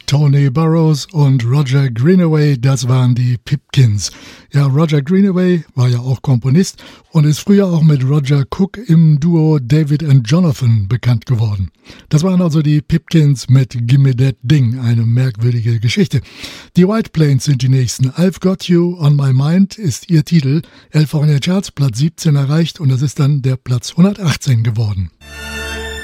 Tony Burrows und Roger Greenaway, das waren die Pipkins. Ja, Roger Greenaway war ja auch Komponist und ist früher auch mit Roger Cook im Duo David and Jonathan bekannt geworden. Das waren also die Pipkins mit Gimme That Ding, eine merkwürdige Geschichte. Die White Plains sind die nächsten. I've Got You on My Mind ist ihr Titel, 11 Wochen in den Charts, Platz 17 erreicht und das ist dann der Platz 118 geworden.